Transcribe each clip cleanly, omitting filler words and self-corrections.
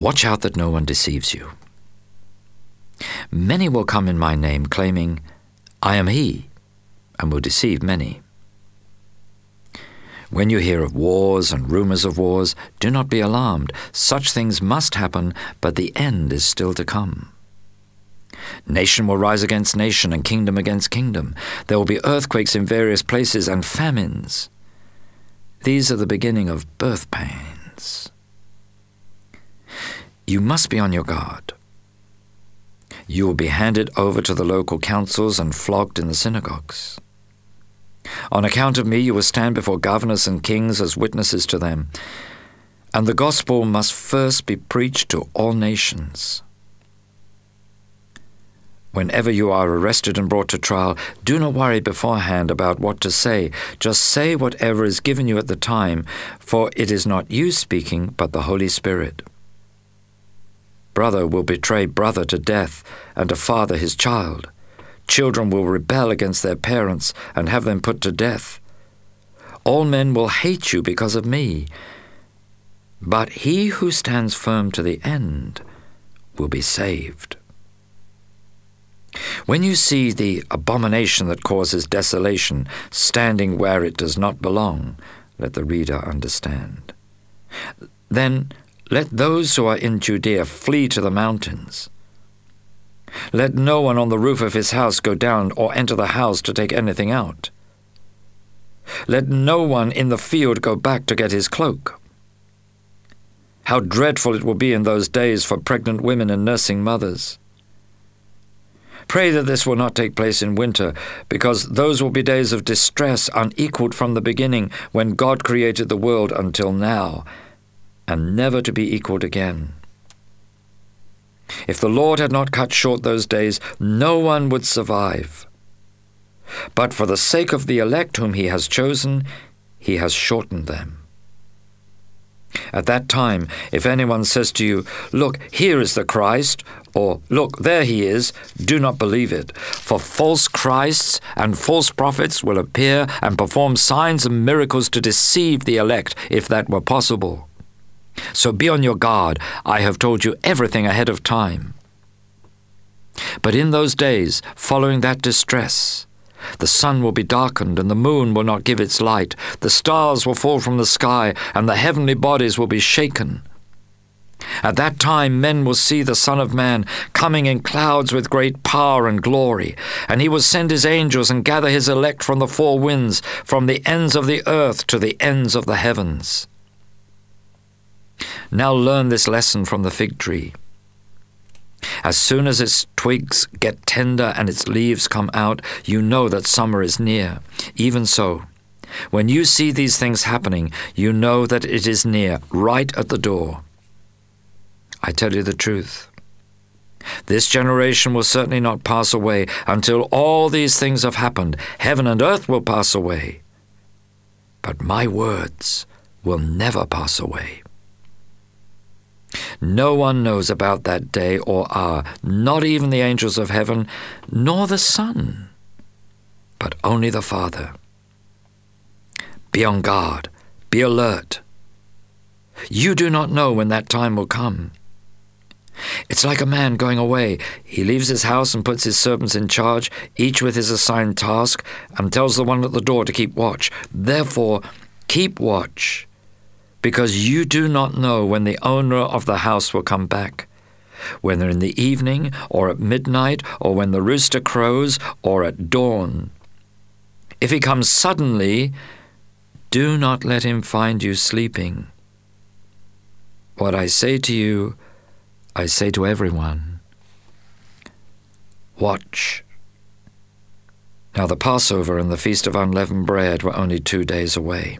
Watch out that no one deceives you. Many will come in my name, claiming, 'I am he,' and will deceive many. When you hear of wars and rumors of wars, do not be alarmed. Such things must happen, but the end is still to come. Nation will rise against nation and kingdom against kingdom. There will be earthquakes in various places and famines. These are the beginning of birth pains. You must be on your guard. You will be handed over to the local councils and flogged in the synagogues. On account of me, you will stand before governors and kings as witnesses to them, and the gospel must first be preached to all nations. Whenever you are arrested and brought to trial, do not worry beforehand about what to say. Just say whatever is given you at the time, for it is not you speaking, but the Holy Spirit. Brother will betray brother to death, and a father his child. Children will rebel against their parents and have them put to death. All men will hate you because of me, but he who stands firm to the end will be saved. When you see the abomination that causes desolation standing where it does not belong, let the reader understand. Then let those who are in Judea flee to the mountains. Let no one on the roof of his house go down or enter the house to take anything out. Let no one in the field go back to get his cloak. How dreadful it will be in those days for pregnant women and nursing mothers. Pray that this will not take place in winter, because those will be days of distress unequaled from the beginning when God created the world until now, and never to be equaled again. If the Lord had not cut short those days, no one would survive. But for the sake of the elect whom he has chosen, he has shortened them. At that time, if anyone says to you, 'Look, here is the Christ,' or 'Look, there he is,' do not believe it. For false Christs and false prophets will appear and perform signs and miracles to deceive the elect, if that were possible. So be on your guard. I have told you everything ahead of time. But in those days, following that distress, the sun will be darkened, and the moon will not give its light. The stars will fall from the sky, and the heavenly bodies will be shaken. At that time men will see the Son of Man coming in clouds with great power and glory, and he will send his angels and gather his elect from the four winds, from the ends of the earth to the ends of the heavens. Now learn this lesson from the fig tree. As soon as its twigs get tender and its leaves come out, you know that summer is near. Even so, when you see these things happening, you know that it is near, right at the door. I tell you the truth. This generation will certainly not pass away until all these things have happened. Heaven and earth will pass away, but my words will never pass away. No one knows about that day or hour, not even the angels of heaven, nor the Son, but only the Father. Be on guard, be alert. You do not know when that time will come. It's like a man going away. He leaves his house and puts his servants in charge, each with his assigned task, and tells the one at the door to keep watch. Therefore, keep watch, because you do not know when the owner of the house will come back, whether in the evening or at midnight or when the rooster crows or at dawn. If he comes suddenly, do not let him find you sleeping. What I say to you, I say to everyone, watch. Now the Passover and the Feast of Unleavened Bread were only 2 days away.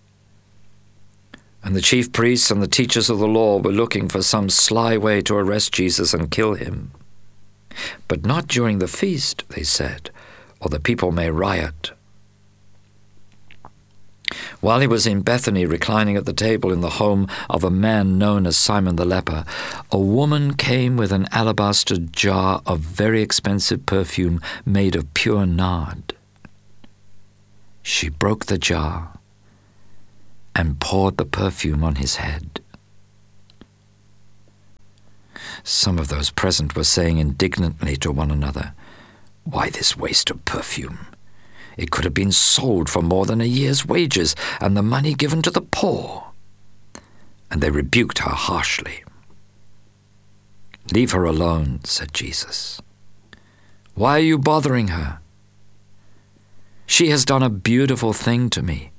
And the chief priests and the teachers of the law were looking for some sly way to arrest Jesus and kill him. But not during the feast, they said, or the people may riot. While he was in Bethany reclining at the table in the home of a man known as Simon the leper, a woman came with an alabaster jar of very expensive perfume made of pure nard. She broke the jar and poured the perfume on his head. Some of those present were saying indignantly to one another, "Why this waste of perfume? It could have been sold for more than a year's wages and the money given to the poor." And they rebuked her harshly. "Leave her alone," said Jesus. "Why are you bothering her? She has done a beautiful thing to me.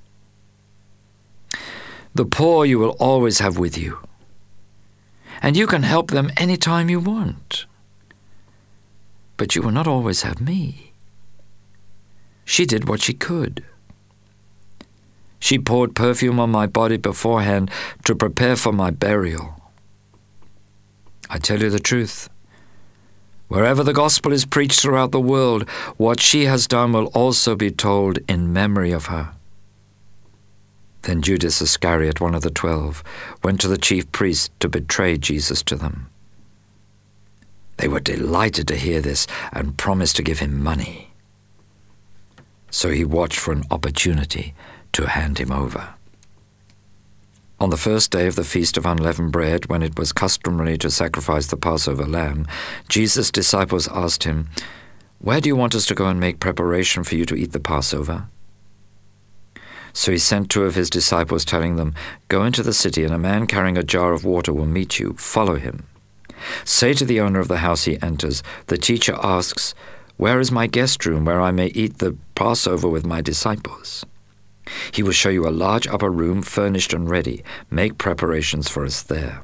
The poor you will always have with you, and you can help them any time you want. But you will not always have me. She did what she could. She poured perfume on my body beforehand to prepare for my burial. I tell you the truth. Wherever the gospel is preached throughout the world, what she has done will also be told in memory of her." Then Judas Iscariot, one of the 12, went to the chief priests to betray Jesus to them. They were delighted to hear this and promised to give him money. So he watched for an opportunity to hand him over. On the first day of the Feast of Unleavened Bread, when it was customary to sacrifice the Passover lamb, Jesus' disciples asked him, "Where do you want us to go and make preparation for you to eat the Passover?" So he sent 2 of his disciples, telling them, "Go into the city, and a man carrying a jar of water will meet you. Follow him. Say to the owner of the house he enters, 'The teacher asks, where is my guest room where I may eat the Passover with my disciples?' He will show you a large upper room, furnished and ready. Make preparations for us there."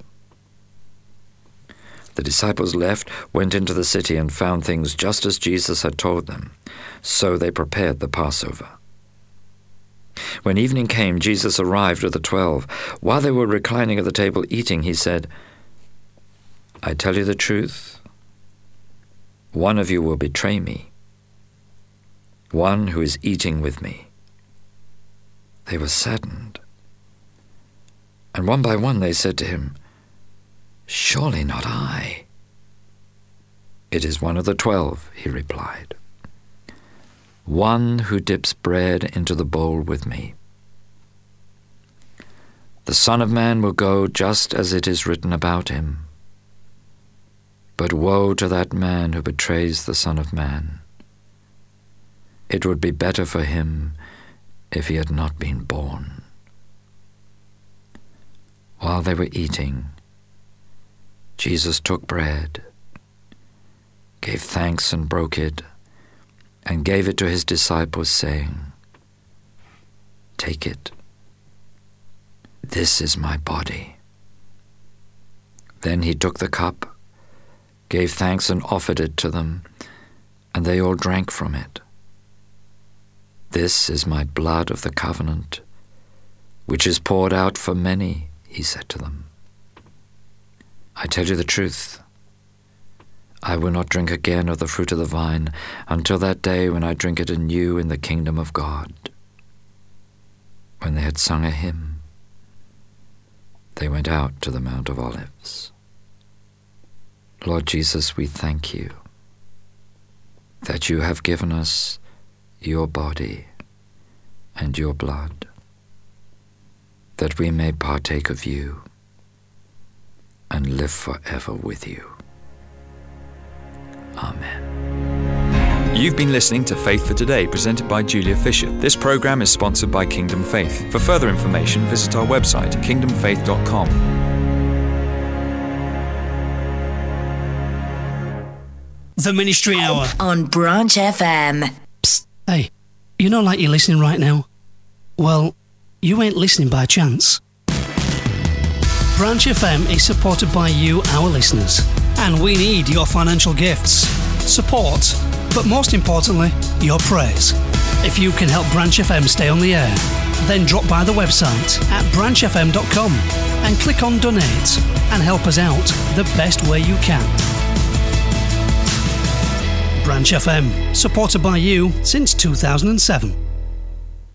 The disciples left, went into the city, and found things just as Jesus had told them. So they prepared the Passover. When evening came, Jesus arrived with the 12. While they were reclining at the table eating, he said, "I tell you the truth. One of you will betray me, one who is eating with me." They were saddened, and one by one they said to him, "Surely not I." "It is one of the 12, he replied, "one who dips bread into the bowl with me. The Son of Man will go just as it is written about him. But woe to that man who betrays the Son of Man. It would be better for him if he had not been born." While they were eating, Jesus took bread, gave thanks and broke it, and gave it to his disciples, saying, "Take it. This is my body." Then he took the cup, gave thanks and offered it to them, and they all drank from it. "This is my blood of the covenant, which is poured out for many," he said to them. "I tell you the truth. I will not drink again of the fruit of the vine until that day when I drink it anew in the kingdom of God." When they had sung a hymn, they went out to the Mount of Olives. Lord Jesus, we thank you that you have given us your body and your blood, that we may partake of you and live forever with you. Amen. You've been listening to Faith for Today, presented by Julia Fisher. This program is sponsored by Kingdom Faith. For further information, visit our website, kingdomfaith.com. The Ministry Hour on Branch FM. Psst, hey, you know like you're listening right now? Well, you ain't listening by chance. Branch FM is supported by you, our listeners, and we need your financial gifts, support, but most importantly, your praise. If you can help Branch FM stay on the air, then drop by the website at branchfm.com and click on Donate and help us out the best way you can. Branch FM, supported by you since 2007.